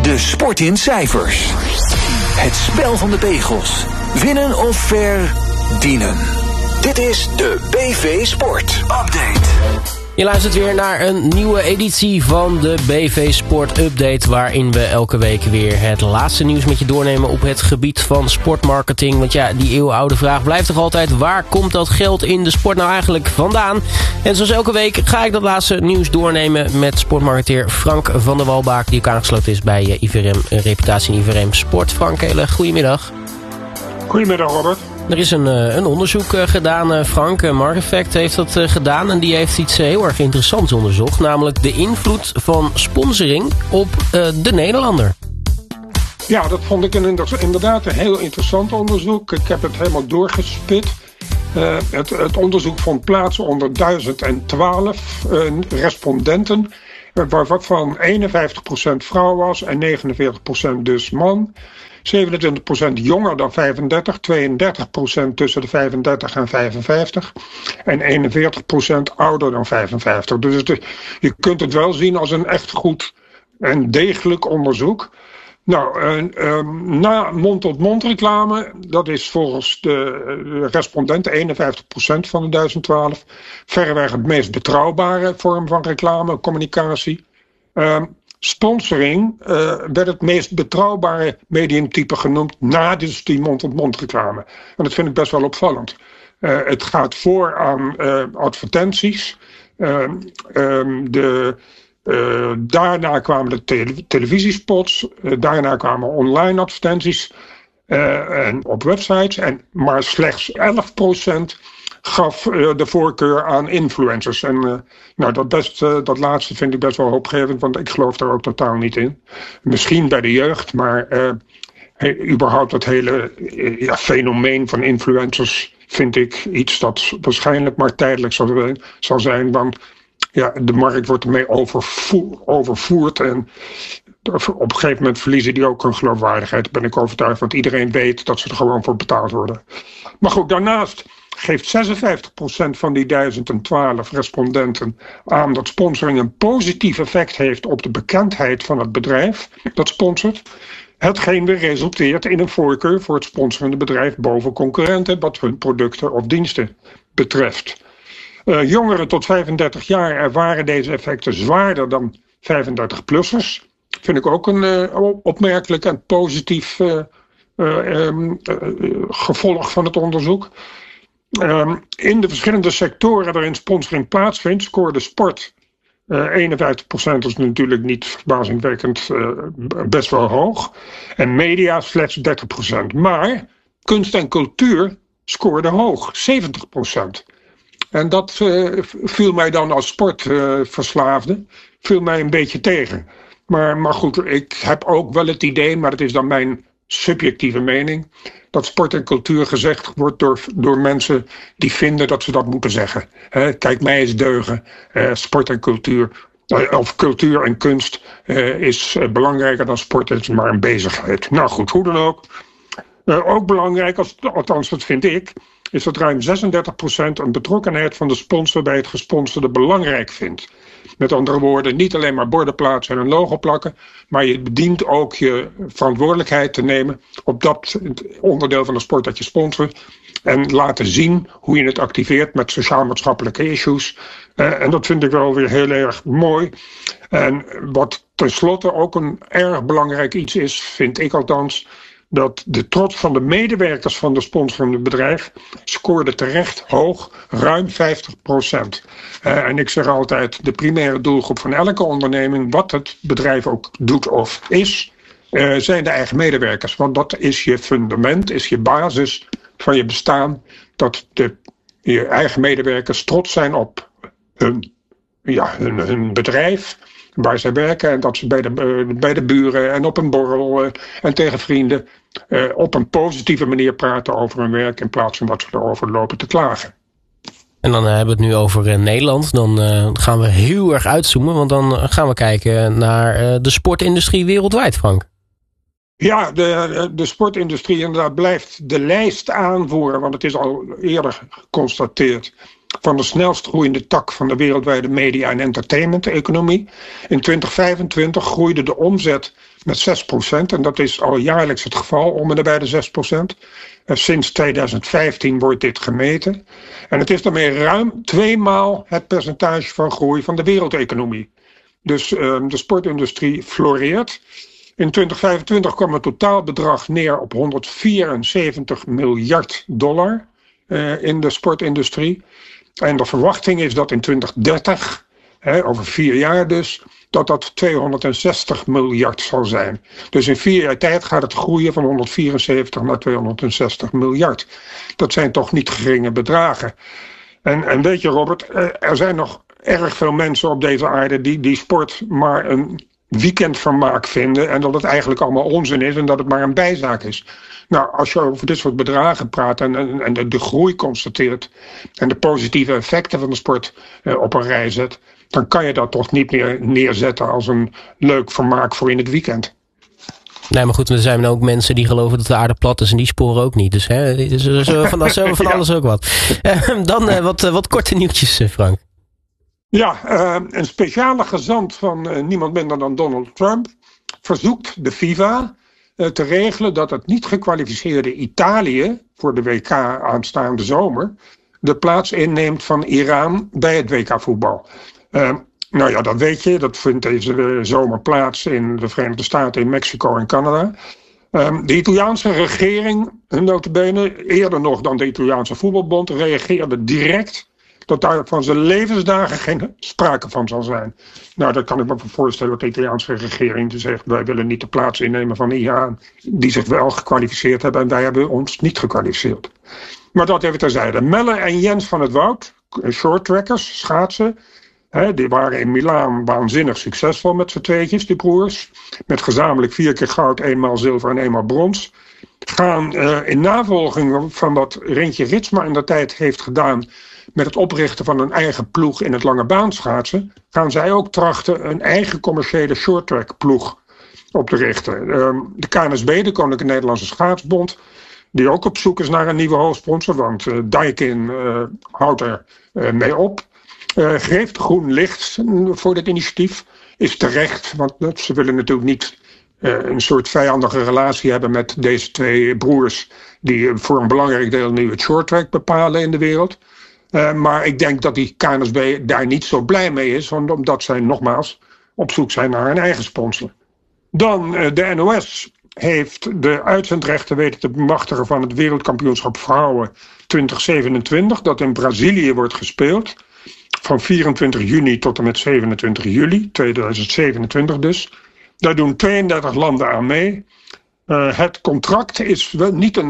De sport in cijfers. Het spel van de pegels. Winnen of verdienen. Dit is de BV Sport Update. Je luistert weer naar een nieuwe editie van de BV Sport Update, waarin we elke week weer het laatste nieuws met je doornemen op het gebied van sportmarketing. Want ja, die eeuwenoude vraag blijft toch altijd: waar komt dat geld in de sport nou eigenlijk vandaan? En zoals elke week ga ik dat laatste nieuws doornemen met sportmarketeer Frank van der Walbaak, die ook aangesloten is bij IVRM Reputatie en IVRM Sport. Frank, hele goedemiddag. Goedemiddag, Robert. Er is een onderzoek gedaan, Frank. Markeffect heeft dat gedaan en die heeft iets heel erg interessants onderzocht. Namelijk de invloed van sponsoring op de Nederlander. Ja, dat vond ik inderdaad een heel interessant onderzoek. Ik heb het helemaal doorgespit. Het onderzoek vond plaats onder 1012 respondenten, waarvan 51% vrouw was en 49% dus man. 27% jonger dan 35, 32% tussen de 35 en 55 en 41% ouder dan 55. Dus je kunt het wel zien als een echt goed en degelijk onderzoek. Nou, na mond-tot-mond reclame, dat is volgens de respondenten 51% van de 1012, verreweg het meest betrouwbare vorm van reclame, communicatie. Sponsoring werd het meest betrouwbare mediumtype genoemd na dus die mond-tot-mond reclame. En dat vind ik best wel opvallend. Het gaat voor aan advertenties. Daarna kwamen de televisiespots. Daarna kwamen online advertenties en op websites. Maar slechts 11% gaf de voorkeur aan influencers. En dat laatste vind ik best wel hoopgevend, want ik geloof daar ook totaal niet in. Misschien bij de jeugd, maar überhaupt dat hele fenomeen van influencers vind ik iets dat waarschijnlijk maar tijdelijk zal zijn. Want ja, de markt wordt ermee overvoerd en op een gegeven moment verliezen die ook hun geloofwaardigheid. Daar ben ik overtuigd, want iedereen weet dat ze er gewoon voor betaald worden. Maar goed, daarnaast geeft 56% van die 1012 respondenten aan dat sponsoring een positief effect heeft op de bekendheid van het bedrijf dat sponsort. Hetgeen weer resulteert in een voorkeur voor het sponsorende bedrijf boven concurrenten wat hun producten of diensten betreft. Jongeren tot 35 jaar ervaren deze effecten zwaarder dan 35-plussers. Vind ik ook een opmerkelijk en positief gevolg van het onderzoek. In de verschillende sectoren waarin sponsoring plaatsvindt, scoorde sport 51%, is natuurlijk niet verbazingwekkend best wel hoog. En media slechts 30%. Maar kunst en cultuur scoorde hoog, 70%. En dat viel mij dan als sportverslaafde, viel mij een beetje tegen. Maar goed, ik heb ook wel het idee, maar dat is dan mijn subjectieve mening, dat sport en cultuur gezegd wordt door mensen die vinden dat ze dat moeten zeggen. Kijk, mij eens deugen. Sport en cultuur, of cultuur en kunst is belangrijker dan sport. Het is maar een bezigheid. Nou goed, hoe dan ook. Ook belangrijk, althans dat vind ik, is dat ruim 36% een betrokkenheid van de sponsor bij het gesponsorde belangrijk vindt. Met andere woorden, niet alleen maar borden plaatsen en een logo plakken, maar je dient ook je verantwoordelijkheid te nemen op dat onderdeel van de sport dat je sponsort. En laten zien hoe je het activeert met sociaal-maatschappelijke issues. En dat vind ik wel weer heel erg mooi. En wat tenslotte ook een erg belangrijk iets is, vind ik althans, dat de trots van de medewerkers van de sponsorende bedrijf scoorde terecht hoog, ruim 50%. En ik zeg altijd, de primaire doelgroep van elke onderneming, wat het bedrijf ook doet of is, zijn de eigen medewerkers. Want dat is je fundament, is je basis van je bestaan, dat je eigen medewerkers trots zijn op hun bedrijf, waar zij werken, en dat ze bij de buren en op een borrel en tegen vrienden op een positieve manier praten over hun werk in plaats van dat ze erover lopen te klagen. En dan hebben we het nu over Nederland. Dan gaan we heel erg uitzoomen, want dan gaan we kijken naar de sportindustrie wereldwijd, Frank. Ja, de sportindustrie inderdaad blijft de lijst aanvoeren, want het is al eerder geconstateerd van de snelst groeiende tak van de wereldwijde media- en entertainment-economie. In 2025 groeide de omzet met 6%. En dat is al jaarlijks het geval, om en nabij de 6%. Sinds 2015 wordt dit gemeten. En het is daarmee ruim 2 maal het percentage van groei van de wereldeconomie. Dus de sportindustrie floreert. In 2025 kwam het totaalbedrag neer op $174 miljard in de sportindustrie. En de verwachting is dat in 2030, over 4 jaar dus, dat 260 miljard zal zijn. Dus in 4 jaar tijd gaat het groeien van 174 naar 260 miljard. Dat zijn toch niet geringe bedragen. En weet je, Robert, er zijn nog erg veel mensen op deze aarde die sport maar een weekendvermaak vinden en dat het eigenlijk allemaal onzin is en dat het maar een bijzaak is. Nou, als je over dit soort bedragen praat en de groei constateert en de positieve effecten van de sport op een rij zet, dan kan je dat toch niet meer neerzetten als een leuk vermaak voor in het weekend. Nee, maar goed, er zijn ook mensen die geloven dat de aarde plat is en die sporen ook niet. Dus van alles ook wat. Dan wat korte nieuwtjes, Frank. Ja, een speciale gezant van niemand minder dan Donald Trump verzoekt de FIFA te regelen dat het niet gekwalificeerde Italië voor de WK aanstaande zomer de plaats inneemt van Iran bij het WK voetbal. Nou ja, dat weet je. Dat vindt deze zomer plaats in de Verenigde Staten, in Mexico en Canada. De Italiaanse regering, nota bene, eerder nog dan de Italiaanse voetbalbond, reageerde direct dat daar van zijn levensdagen geen sprake van zal zijn. Nou, dat kan ik me voorstellen dat de Italiaanse regering zegt, wij willen niet de plaats innemen van Iran, die zich wel gekwalificeerd hebben en wij hebben ons niet gekwalificeerd. Maar dat even terzijde. Melle en Jens van het Woud, shorttrackers, schaatsen, die waren in Milaan waanzinnig succesvol met z'n tweetjes, die broers. Met gezamenlijk 4 keer goud, 1 maal zilver en 1 maal brons. Gaan in navolging van wat Rintje Ritsma in de tijd heeft gedaan met het oprichten van een eigen ploeg in het lange baanschaatsen, gaan zij ook trachten een eigen commerciële shorttrack ploeg op te richten. De KNSB, de Koninklijke Nederlandse Schaatsbond, die ook op zoek is naar een nieuwe hoofdsponsor, want Daikin houdt er mee op. Geeft groen licht voor dit initiatief. Is terecht, want ze willen natuurlijk niet een soort vijandige relatie hebben met deze 2 broers die voor een belangrijk deel nu het shorttrack bepalen in de wereld. Maar ik denk dat die KNSB daar niet zo blij mee is, omdat zij nogmaals op zoek zijn naar een eigen sponsor. Dan de NOS heeft de uitzendrechten weten te bemachtigen van het wereldkampioenschap vrouwen 2027, dat in Brazilië wordt gespeeld. Van 24 juni tot en met 27 juli, 2027 dus. Daar doen 32 landen aan mee. Het contract is niet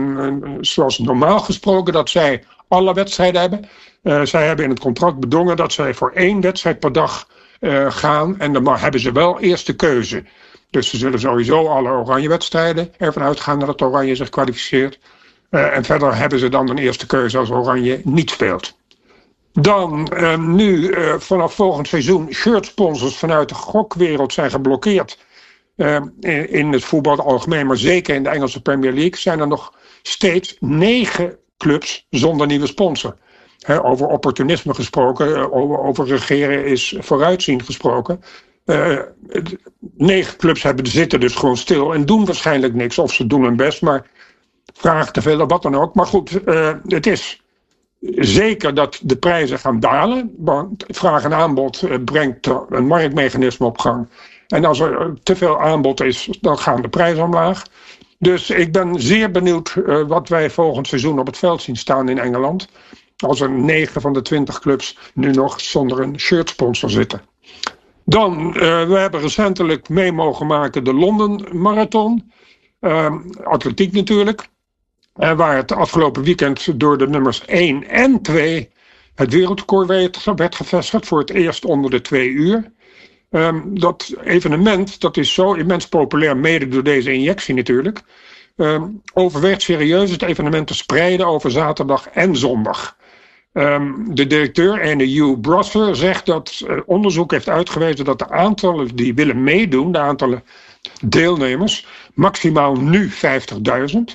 zoals normaal gesproken dat zij alle wedstrijden hebben. Zij hebben in het contract bedongen dat zij voor 1 wedstrijd per dag gaan. En dan hebben ze wel eerste keuze. Dus ze zullen sowieso alle oranje wedstrijden ervan uitgaan dat het oranje zich kwalificeert. En verder hebben ze dan een eerste keuze als oranje niet speelt. Dan nu vanaf volgend seizoen shirtsponsors vanuit de gokwereld zijn geblokkeerd. In het voetbal het algemeen, maar zeker in de Engelse Premier League zijn er nog steeds 9 clubs zonder nieuwe sponsor. Over opportunisme gesproken, over regeren is vooruitzien gesproken. 9 clubs zitten dus gewoon stil en doen waarschijnlijk niks. Of ze doen hun best, maar vragen te veel of wat dan ook. Maar goed, het is zeker dat de prijzen gaan dalen. Want vraag en aanbod brengt een marktmechanisme op gang. En als er te veel aanbod is, dan gaan de prijzen omlaag. Dus ik ben zeer benieuwd wat wij volgend seizoen op het veld zien staan in Engeland. Als er 9 van de 20 clubs nu nog zonder een shirtsponsor zitten. Dan, we hebben recentelijk mee mogen maken de Londen Marathon. Atletiek natuurlijk. Waar het afgelopen weekend door de nummers 1 en 2 het wereldrecord werd gevestigd. Voor het eerst onder de 2 uur. Dat evenement, dat is zo immens populair, mede door deze injectie natuurlijk. Overweegt serieus het evenement te spreiden over zaterdag en zondag. De directeur, Hugh Brosser, zegt dat onderzoek heeft uitgewezen dat de aantallen die willen meedoen, de aantallen deelnemers, maximaal nu 50.000.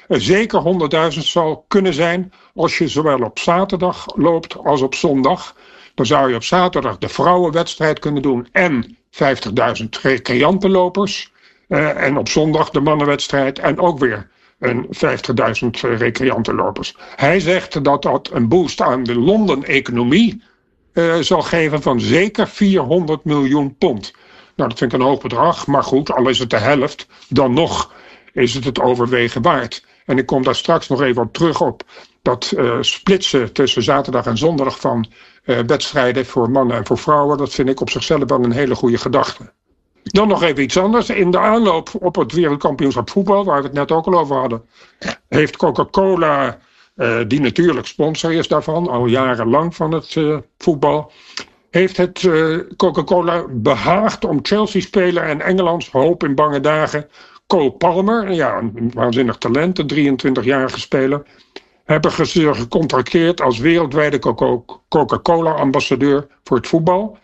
zeker 100.000 zal kunnen zijn als je zowel op zaterdag loopt als op zondag. Dan zou je op zaterdag de vrouwenwedstrijd kunnen doen en 50.000 recreantenlopers. En op zondag de mannenwedstrijd en ook weer 50.000 recreantenlopers. Hij zegt dat dat een boost aan de Londen-economie zal geven van zeker 400 miljoen pond. Nou, dat vind ik een hoog bedrag, maar goed, al is het de helft, dan nog is het overwegen waard. En ik kom daar straks nog even op terug op dat splitsen tussen zaterdag en zondag van wedstrijden voor mannen en voor vrouwen, dat vind ik op zichzelf wel een hele goede gedachte. Dan nog even iets anders. In de aanloop op het wereldkampioenschap voetbal, waar we het net ook al over hadden, heeft Coca-Cola, die natuurlijk sponsor is daarvan, al jarenlang van het voetbal, heeft het Coca-Cola behaagd om Chelsea-speler en Engelands hoop in bange dagen, Cole Palmer, ja, een waanzinnig talent, een 23-jarige speler, hebben ze gecontracteerd als wereldwijde Coca-Cola-ambassadeur voor het voetbal.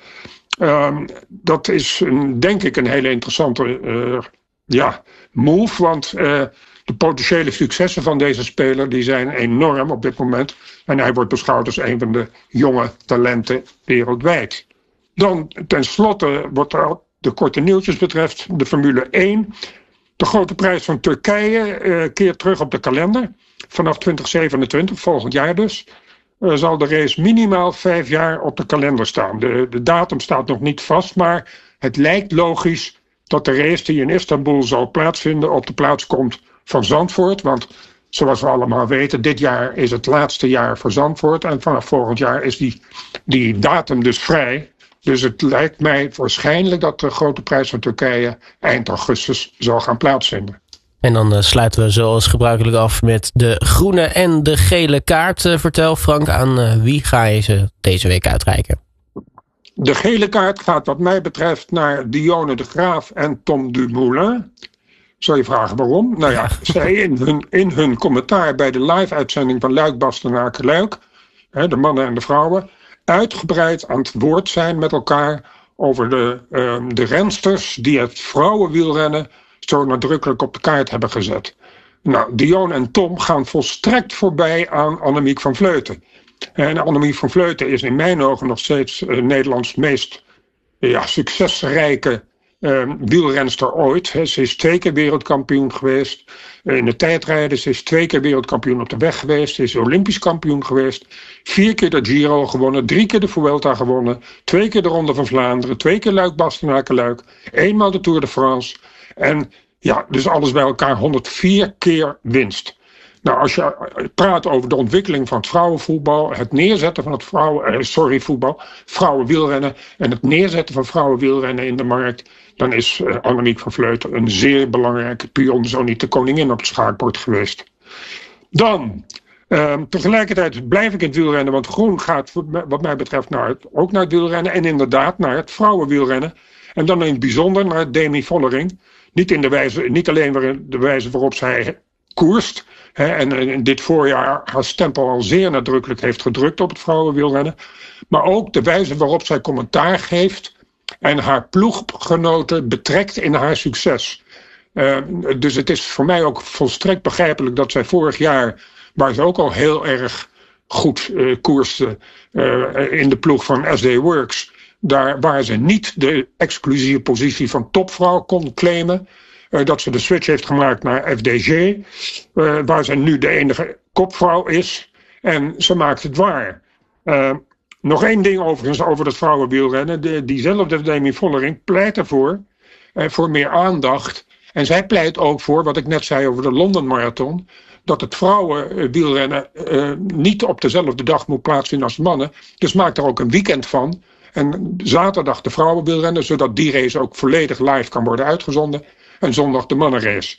Dat is denk ik een hele interessante move, want de potentiële successen van deze speler die zijn enorm op dit moment. En hij wordt beschouwd als een van de jonge talenten wereldwijd. Dan tenslotte, wat de korte nieuwtjes betreft, de Formule 1. De grote prijs van Turkije keert terug op de kalender. Vanaf 2027, volgend jaar dus, zal de race minimaal 5 jaar op de kalender staan. De datum staat nog niet vast, maar het lijkt logisch dat de race die in Istanbul zal plaatsvinden op de plaats komt van Zandvoort. Want zoals we allemaal weten, dit jaar is het laatste jaar voor Zandvoort. En vanaf volgend jaar is die datum dus vrij. Dus het lijkt mij waarschijnlijk dat de grote prijs van Turkije eind augustus zal gaan plaatsvinden. En dan sluiten we zoals gebruikelijk af met de groene en de gele kaart. Vertel Frank, aan wie ga je ze deze week uitreiken? De gele kaart gaat wat mij betreft naar Dionne de Graaf en Tom Dumoulin. Zal je vragen waarom? Nou ja, zij in hun commentaar bij de live-uitzending van Luik-Bastenaken-Luik, de mannen en de vrouwen, uitgebreid aan het woord zijn met elkaar over de rensters die het vrouwenwielrennen zo nadrukkelijk op de kaart hebben gezet. Nou, Dionne en Tom gaan volstrekt voorbij aan Annemiek van Vleuten. En Annemiek van Vleuten is in mijn ogen nog steeds Nederlands meest succesrijke wielrenster ooit. Ze is 2 keer wereldkampioen geweest in de tijdrijden. Ze is 2 keer wereldkampioen op de weg geweest. Ze is olympisch kampioen geweest. 4 keer de Giro gewonnen. 3 keer de Vuelta gewonnen. 2 keer de Ronde van Vlaanderen. 2 keer Luik-Bastenaken-Luik. 1 de Tour de France. En ja, dus alles bij elkaar 104 keer winst. Nou, als je praat over de ontwikkeling van het vrouwenvoetbal, het neerzetten van het vrouwenwielrennen en het neerzetten van vrouwenwielrennen in de markt, dan is Annemiek van Vleuten een zeer belangrijke pion, zo niet de koningin op het schaakbord geweest. Dan, tegelijkertijd blijf ik in het wielrennen, want groen gaat wat mij betreft ook naar het wielrennen en inderdaad naar het vrouwenwielrennen. En dan in het bijzonder naar Demi Vollering. Niet alleen de wijze waarop zij koerst, en dit voorjaar haar stempel al zeer nadrukkelijk heeft gedrukt op het vrouwenwielrennen, maar ook de wijze waarop zij commentaar geeft en haar ploeggenoten betrekt in haar succes. Dus het is voor mij ook volstrekt begrijpelijk dat zij vorig jaar, waar ze ook al heel erg goed koerste in de ploeg van SD Works, daar waar ze niet de exclusieve positie van topvrouw kon claimen, dat ze de switch heeft gemaakt naar FDG, waar ze nu de enige kopvrouw is. En ze maakt het waar. Nog 1 ding overigens over het vrouwenwielrennen. Diezelfde Demi Vollering pleit ervoor, voor meer aandacht. En zij pleit ook voor, wat ik net zei over de London Marathon, dat het vrouwenwielrennen niet op dezelfde dag moet plaatsvinden als de mannen. Dus maak er ook een weekend van. En zaterdag de vrouwenwielrennen, zodat die race ook volledig live kan worden uitgezonden. En zondag de mannenrace.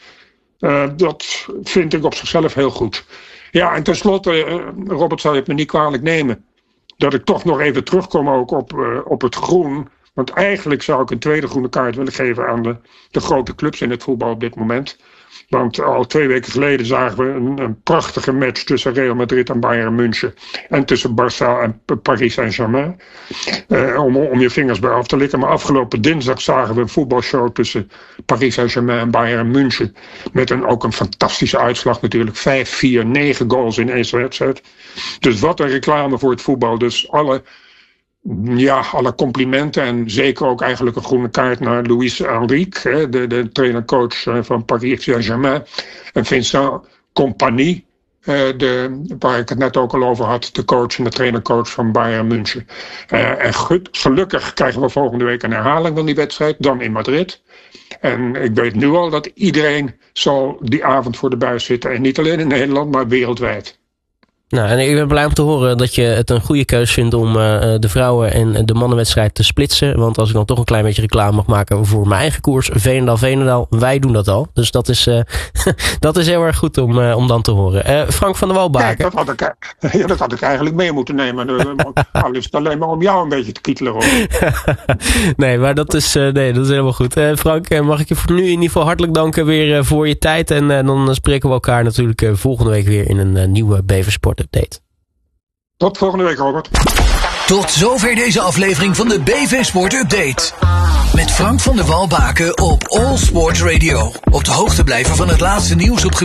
Dat vind ik op zichzelf heel goed. Ja, en tenslotte, Robert zal het me niet kwalijk nemen, dat ik toch nog even terugkom ook op het groen. Want eigenlijk zou ik een tweede groene kaart willen geven aan de grote clubs in het voetbal op dit moment. Want al 2 weken geleden zagen we een prachtige match tussen Real Madrid en Bayern München. En tussen Barça en Paris Saint-Germain. Om je vingers bij af te likken. Maar afgelopen dinsdag zagen we een voetbalshow tussen Paris Saint-Germain en Bayern München. Met ook een fantastische uitslag natuurlijk. 5-4, 9 goals in 1 wedstrijd. Dus wat een reclame voor het voetbal. Dus alle complimenten en zeker ook eigenlijk een groene kaart naar Luis Enrique, de trainer-coach van Paris Saint-Germain, en Vincent Kompany, waar ik het net ook al over had, de coach en de trainer-coach van Bayern München. En gelukkig krijgen we volgende week een herhaling van die wedstrijd, dan in Madrid. En ik weet nu al dat iedereen zal die avond voor de buis zitten. En niet alleen in Nederland, maar wereldwijd. Nou, en ik ben blij om te horen dat je het een goede keus vindt om de vrouwen- en de mannenwedstrijd te splitsen. Want als ik dan toch een klein beetje reclame mag maken voor mijn eigen koers, Veenendaal, wij doen dat al. Dus dat is, dat is heel erg goed om dan te horen. Frank van der Walbaken. Ja, dat had ik eigenlijk mee moeten nemen. Al is het alleen maar om jou een beetje te kietelen. Nee, maar dat is helemaal goed. Frank, mag ik je voor nu in ieder geval hartelijk danken weer voor je tijd. En dan spreken we elkaar natuurlijk volgende week weer in een nieuwe BV Sport Update. Tot volgende week, Robert. Tot zover deze aflevering van de BV Sport Update. Met Frank van der Walbaken op All Sports Radio. Op de hoogte blijven van het laatste nieuws op